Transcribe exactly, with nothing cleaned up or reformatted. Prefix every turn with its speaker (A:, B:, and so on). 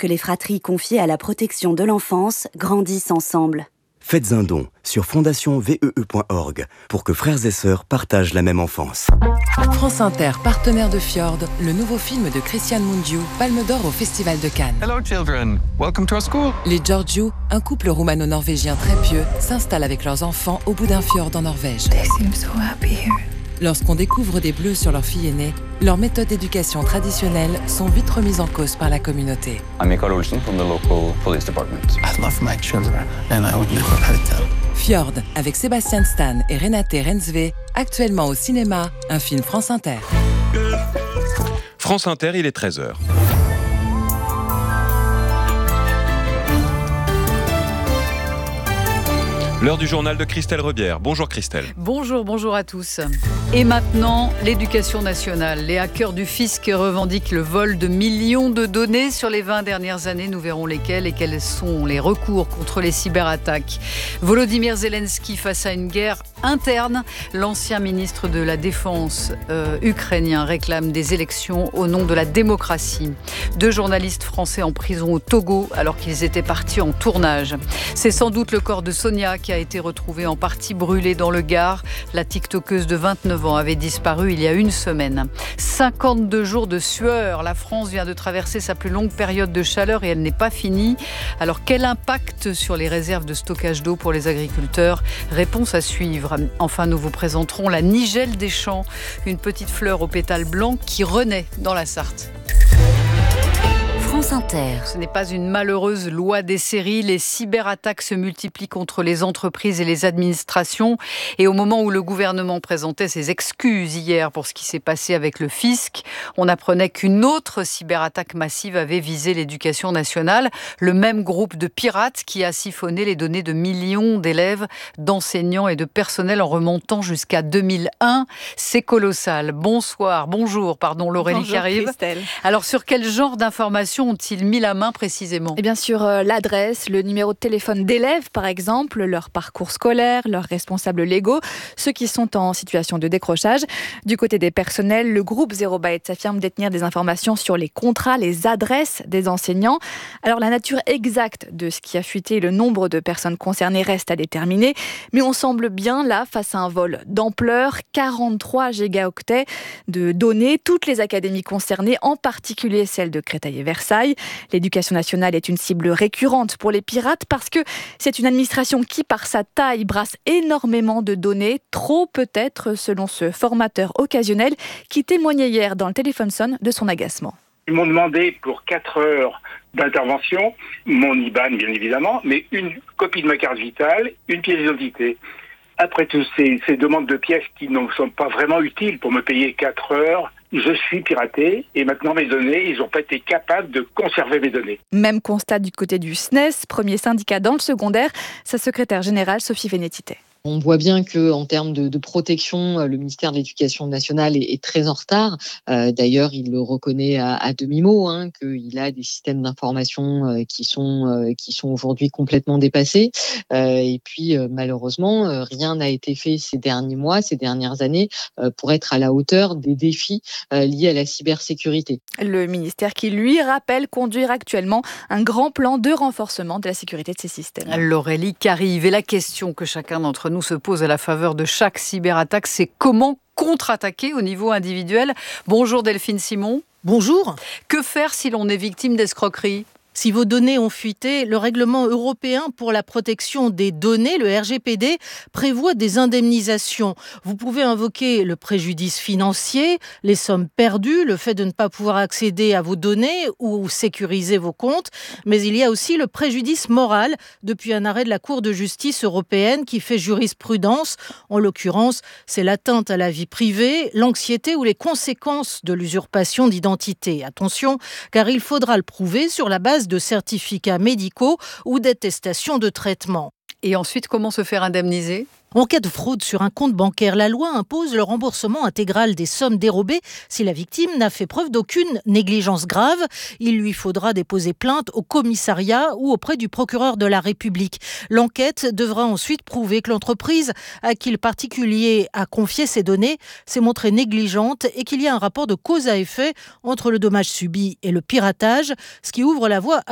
A: que les fratries confiées à la protection de l'enfance grandissent ensemble.
B: Faites un don sur fondation V E E point org pour que frères et sœurs partagent la même enfance.
C: France Inter, partenaire de Fjord, le nouveau film de Christian Mungiu, Palme d'Or au Festival de Cannes.
D: Hello children, welcome to our school.
C: Les Georgiou, un couple roumano-norvégien très pieux, s'installe avec leurs enfants au bout d'un fjord en Norvège.
E: They seem so happy here.
C: Lorsqu'on découvre des bleus sur leur fille aînée, leurs méthodes d'éducation traditionnelles sont vite remises en cause par la communauté.
F: I'm Mikael Olsen from the local police department.
G: I love my children and I would never hurt them.
C: Fjord, avec Sébastien Stan et Renate Rensve, actuellement au cinéma, un film France Inter.
H: France Inter, il est treize heures. L'heure du journal de Christelle Rebière. Bonjour Christelle.
I: Bonjour, bonjour à tous. Et maintenant, l'éducation nationale. Les hackers du fisc revendiquent le vol de millions de données sur les vingt dernières années. Nous verrons lesquelles et quels sont les recours contre les cyberattaques. Volodymyr Zelensky face à une guerre interne. L'ancien ministre de la Défense euh, ukrainien réclame des élections au nom de la démocratie. Deux journalistes français en prison au Togo alors qu'ils étaient partis en tournage. C'est sans doute le corps de Sonia qui a été retrouvée en partie brûlée dans le Gard. La tiktokeuse de vingt-neuf ans avait disparu il y a une semaine. cinquante-deux jours de sueur. La France vient de traverser sa plus longue période de chaleur et elle n'est pas finie. Alors quel impact sur les réserves de stockage d'eau pour les agriculteurs? Réponse à suivre. Enfin, nous vous présenterons la nigelle des champs, une petite fleur aux pétales blancs qui renaît dans la Sarthe.
A: France Inter.
I: Ce n'est pas une malheureuse loi des séries. Les cyberattaques se multiplient contre les entreprises et les administrations. Et au moment où le gouvernement présentait ses excuses hier pour ce qui s'est passé avec le fisc, on apprenait qu'une autre cyberattaque massive avait visé l'éducation nationale. Le même groupe de pirates qui a siphonné les données de millions d'élèves, d'enseignants et de personnel en remontant jusqu'à deux mille un. C'est colossal. Bonsoir, bonjour, pardon, Laurélie
J: Bonjour,
I: Caribe.
J: Christelle.
I: Alors, sur quel genre d'informations ont-ils mis la main précisément?
J: Et bien sûr, euh, l'adresse, le numéro de téléphone d'élèves par exemple, leur parcours scolaire, leurs responsables légaux, ceux qui sont en situation de décrochage. Du côté des personnels, le groupe Zero Byte s'affirme détenir des informations sur les contrats, les adresses des enseignants. Alors la nature exacte de ce qui a fuité et le nombre de personnes concernées reste à déterminer, mais on semble bien là face à un vol d'ampleur, quarante-trois gigaoctets de données, toutes les académies concernées, en particulier celles de Créteil et Versailles. L'éducation nationale est une cible récurrente pour les pirates parce que c'est une administration qui, par sa taille, brasse énormément de données, trop peut-être selon ce formateur occasionnel qui témoignait hier dans le téléphone sonne de son agacement.
K: Ils m'ont demandé pour quatre heures d'intervention, mon I B A N bien évidemment, mais une copie de ma carte vitale, une pièce d'identité. Après toutes ces, ces demandes de pièces qui ne sont pas vraiment utiles pour me payer quatre heures, je suis piraté et maintenant mes données, ils n'ont pas été capables de conserver mes données.
J: Même constat du côté du S N E S, premier syndicat dans le secondaire, sa secrétaire générale Sophie Vénétité.
L: On voit bien qu'en termes de, de protection, le ministère de l'Éducation nationale est, est très en retard. Euh, d'ailleurs, il le reconnaît à, à demi-mot, hein, qu'il a des systèmes d'information euh, qui sont euh, qui sont aujourd'hui complètement dépassés. Euh, et puis, euh, malheureusement, euh, rien n'a été fait ces derniers mois, ces dernières années, euh, pour être à la hauteur des défis euh, liés à la cybersécurité.
J: Le ministère qui, lui, rappelle conduire actuellement un grand plan de renforcement de la sécurité de ces systèmes.
I: Laurélie Carive. Et la question que chacun d'entre nous se pose à la faveur de chaque cyberattaque, c'est comment contre-attaquer au niveau individuel. Bonjour Delphine Simon.
M: Bonjour.
I: Que faire si l'on est victime d'escroquerie ?
M: Si vos données ont fuité, le règlement européen pour la protection des données, le R G P D, prévoit des indemnisations. Vous pouvez invoquer le préjudice financier, les sommes perdues, le fait de ne pas pouvoir accéder à vos données ou sécuriser vos comptes, mais il y a aussi le préjudice moral depuis un arrêt de la Cour de justice européenne qui fait jurisprudence. En l'occurrence, c'est l'atteinte à la vie privée, l'anxiété ou les conséquences de l'usurpation d'identité. Attention, car il faudra le prouver sur la base de certificats médicaux ou d'attestations de traitement.
I: Et ensuite, comment se faire indemniser ?
M: En cas de fraude sur un compte bancaire, la loi impose le remboursement intégral des sommes dérobées si la victime n'a fait preuve d'aucune négligence grave. Il lui faudra déposer plainte au commissariat ou auprès du procureur de la République. L'enquête devra ensuite prouver que l'entreprise à qui le particulier a confié ses données s'est montrée négligente et qu'il y a un rapport de cause à effet entre le dommage subi et le piratage, ce qui ouvre la voie à